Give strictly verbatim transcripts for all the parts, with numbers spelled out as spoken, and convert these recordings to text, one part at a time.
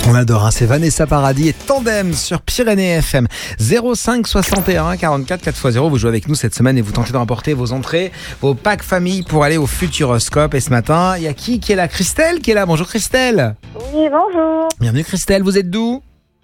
On adore, hein, c'est Vanessa Paradis et Tandem sur Pyrénées F M. zéro cinq soixante et un quarante-quatre quatre fois zéro. Vous jouez avec nous cette semaine et vous tentez de remporter vos entrées, vos packs famille pour aller au Futuroscope. Et ce matin, il y a qui qui est là? Christelle qui est là. Bonjour Christelle. Oui, bonjour. Bienvenue Christelle, vous êtes d'où?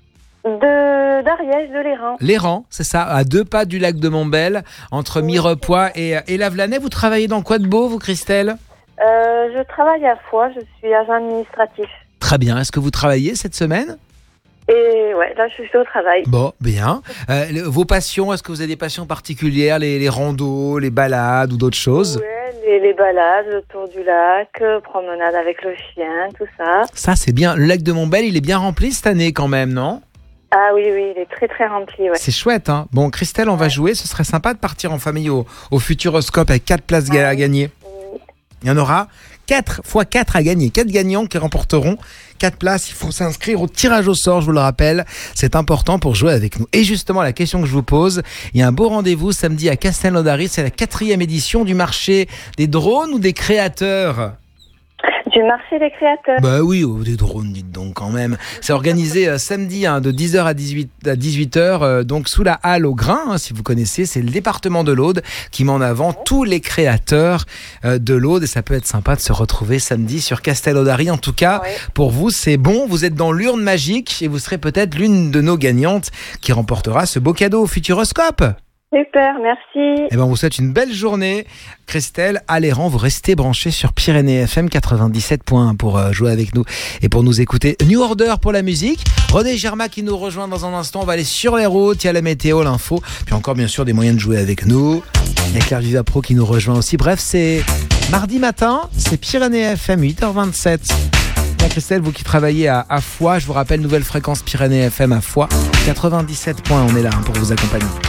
De d'Ariège, de l'Héran. L'Héran, c'est ça, à deux pas du lac de Montbel, entre Oui. Mirepoix et, et Lavelanet. Vous travaillez dans quoi de beau, vous Christelle? Euh, je travaille à Foix, je suis agent administratif. Très bien, est-ce que vous travaillez cette semaine? Et ouais, là je suis au travail. Bon, bien. Euh, le- vos passions, est-ce que vous avez des passions particulières, les, les randos, les balades ou d'autres choses? Ouais, les, les balades, le tour du lac, euh, promenade avec le chien, tout ça. Ça, c'est bien. Le lac de Montbel, il est bien rempli cette année quand même, non? Ah oui, oui, il est très très rempli, ouais. C'est chouette, hein? Bon, Christelle, on va jouer. Ce serait sympa de partir en famille au, au Futuroscope avec quatre places ga- à gagner. Oui. Il y en aura quatre fois quatre à gagner. quatre gagnants qui remporteront quatre places. Il faut s'inscrire au tirage au sort, je vous le rappelle. C'est important pour jouer avec nous. Et justement, la question que je vous pose, il y a un beau rendez-vous samedi à Castelnaudary. C'est la quatrième édition du marché des drones ou des créateurs? Du marché des créateurs. Bah oui, oh, des drones, dites donc quand même. C'est organisé euh, samedi hein, de dix heures à dix-huit heures, euh, donc sous la halle au Grain, hein, si vous connaissez. C'est le département de l'Aude qui met en avant tous les créateurs euh, de l'Aude. Et ça peut être sympa de se retrouver samedi sur Castelnaudary. En tout cas, Ouais. pour vous, c'est bon. Vous êtes dans l'urne magique et vous serez peut-être l'une de nos gagnantes qui remportera ce beau cadeau au Futuroscope. Super, merci. Eh ben, on vous souhaite une belle journée. Christelle, à l'Héran, vous restez branchés sur Pyrénées F M quatre-vingt-dix-sept point un pour euh, jouer avec nous et pour nous écouter. New Order pour la musique. René Germain qui nous rejoint dans un instant. On va aller sur les routes. Il y a la météo, l'info. Puis encore, bien sûr, des moyens de jouer avec nous. Il y a Claire Viva Pro qui nous rejoint aussi. Bref, c'est mardi matin. C'est Pyrénées F M, huit heures vingt-sept. Bien, Christelle, vous qui travaillez à, à Foix, je vous rappelle, nouvelle fréquence Pyrénées F M à Foix. quatre-vingt-dix-sept points, on est là hein, pour vous accompagner.